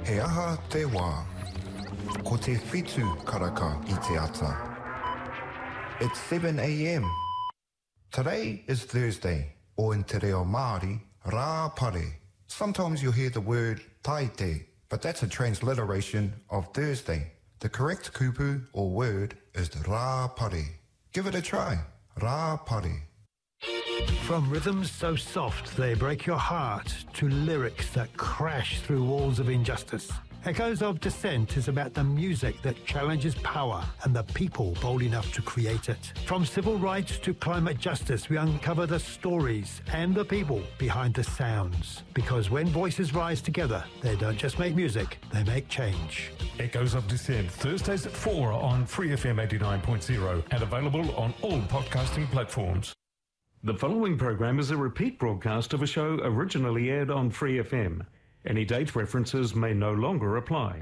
He aha te wā, ko te whitu karaka I te ata. It's 7 a.m. Today is Thursday, o in te reo Māori, rā pare. Sometimes you'll hear the word taite, but that's a transliteration of Thursday. The correct kupu or word is rā pare. Give it a try, rā pare. From rhythms so soft they break your heart to lyrics that crash through walls of injustice. Echoes of Dissent is about the music that challenges power and the people bold enough to create it. From civil rights to climate justice, we uncover the stories and the people behind the sounds. Because when voices rise together, they don't just make music, they make change. Echoes of Dissent, Thursdays at 4 on Free FM 89.0 and available on all podcasting platforms. The following program is a repeat broadcast of a show originally aired on Free FM. Any date references may no longer apply.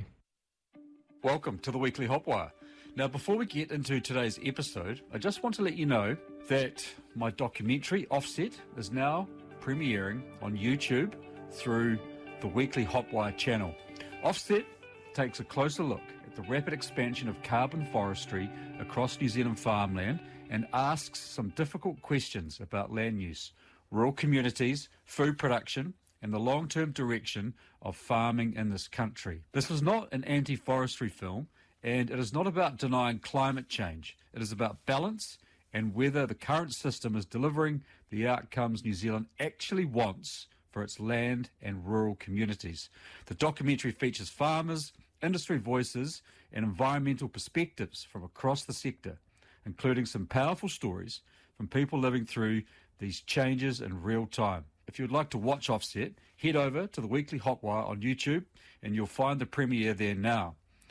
Welcome to the Weekly Hotwire. Now, before we get into today's episode, I just want to let you know that my documentary, Offset, is now premiering on YouTube through the Weekly Hotwire channel. Offset takes a closer look at the rapid expansion of carbon forestry across New Zealand farmland and asks some difficult questions about land use, rural communities, food production, and the long-term direction of farming in this country. This is not an anti-forestry film, and it is not about denying climate change. It is about balance and whether the current system is delivering the outcomes New Zealand actually wants for its land and rural communities. The documentary features farmers, industry voices, and environmental perspectives from across the sector, including some powerful stories from people living through these changes in real time. If you'd like to watch Offset, head over to the Weekly Hotwire on YouTube and you'll find the premiere there now.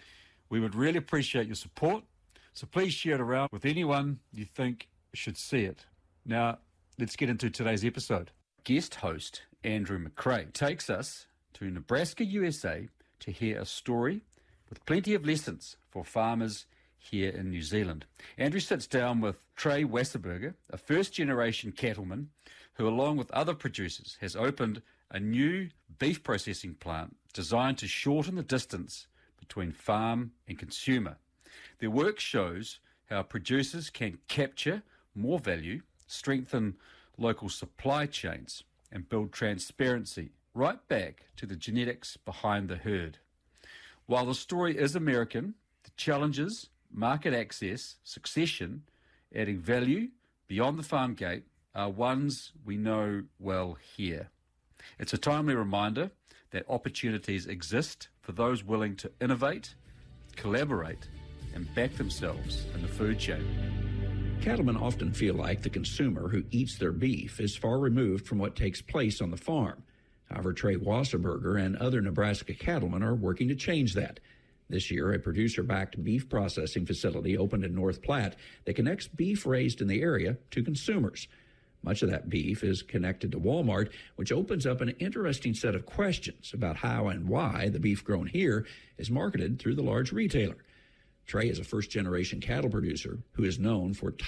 We would really appreciate your support, so please share it around with anyone you think should see it. Now, let's get into today's episode. Guest host Andrew McRae takes us to Nebraska, USA to hear a story with plenty of lessons for farmers here in New Zealand. Andrew sits down with Trey Wasserberger, a first-generation cattleman who, along with other producers, has opened a new beef processing plant designed to shorten the distance between farm and consumer. Their work shows how producers can capture more value, strengthen local supply chains, and build transparency right back to the genetics behind the herd. While the story is American, the challenges, market access, succession, adding value beyond the farm gate are ones we know well here. It's a timely reminder that opportunities exist for those willing to innovate, collaborate, and back themselves in the food chain. Cattlemen often feel like the consumer who eats their beef is far removed from what takes place on the farm. However, Trey Wasserberger and other Nebraska cattlemen are working to change that. This year, a producer-backed beef processing facility opened in North Platte that connects beef raised in the area to consumers. Much of that beef is connected to Walmart, which opens up an interesting set of questions about how and why the beef grown here is marketed through the large retailer. Trey is a first-generation cattle producer who is known for